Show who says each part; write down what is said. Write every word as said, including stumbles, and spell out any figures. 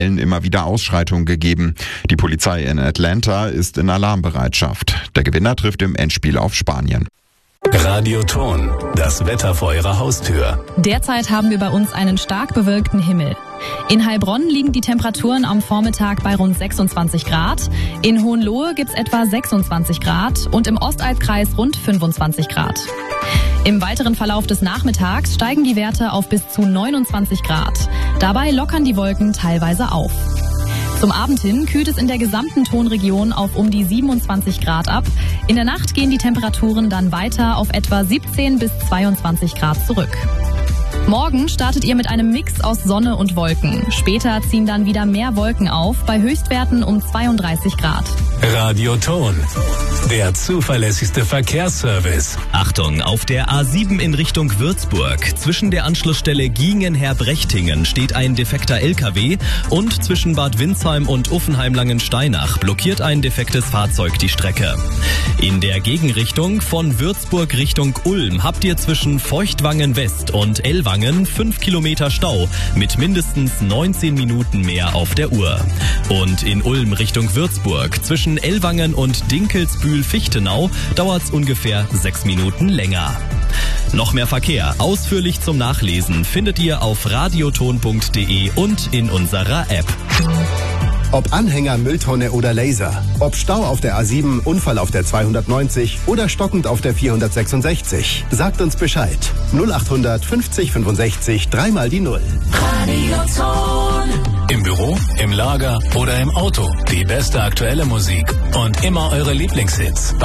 Speaker 1: immer wieder Ausschreitungen gegeben. Die Polizei in Atlanta ist in Alarmbereitschaft. Der Gewinner trifft im Endspiel auf Spanien.
Speaker 2: Radioton, das Wetter vor Ihrer Haustür.
Speaker 3: Derzeit haben wir bei uns einen stark bewölkten Himmel. In Heilbronn liegen die Temperaturen am Vormittag bei rund sechsundzwanzig Grad. In Hohenlohe gibt's etwa sechsundzwanzig Grad und im Ostalbkreis rund fünfundzwanzig Grad. Im weiteren Verlauf des Nachmittags steigen die Werte auf bis zu neunundzwanzig Grad. Dabei lockern die Wolken teilweise auf. Zum Abend hin kühlt es in der gesamten Tonregion auf um die siebenundzwanzig Grad ab. In der Nacht gehen die Temperaturen dann weiter auf etwa siebzehn bis zweiundzwanzig Grad zurück. Morgen startet ihr mit einem Mix aus Sonne und Wolken. Später ziehen dann wieder mehr Wolken auf, bei Höchstwerten um zweiunddreißig Grad.
Speaker 2: Radioton, der zuverlässigste Verkehrsservice.
Speaker 4: Achtung, auf der A sieben in Richtung Würzburg. Zwischen der Anschlussstelle Giengen-Herbrechtingen steht ein defekter L K W und zwischen Bad Windsheim und Uffenheim-Langensteinach blockiert ein defektes Fahrzeug die Strecke. In der Gegenrichtung von Würzburg Richtung Ulm habt ihr zwischen Feuchtwangen West und Ellwangen fünf Kilometer Stau mit mindestens neunzehn Minuten mehr auf der Uhr. Und in Ulm Richtung Würzburg zwischen Ellwangen und Dinkelsbühl-Fichtenau dauert es ungefähr sechs Minuten länger. Noch mehr Verkehr, ausführlich zum Nachlesen, findet ihr auf radioton punkt de und in unserer App.
Speaker 5: Ob Anhänger, Mülltonne oder Laser. Ob Stau auf der A sieben, Unfall auf der zweihundertneunzig oder stockend auf der vierhundertsechsundsechzig. Sagt uns Bescheid. null achthundert fünfzig fünfundsechzig, dreimal die Null.
Speaker 2: Radioton. Im Büro, im Lager oder im Auto. Die beste aktuelle Musik und immer eure Lieblingshits.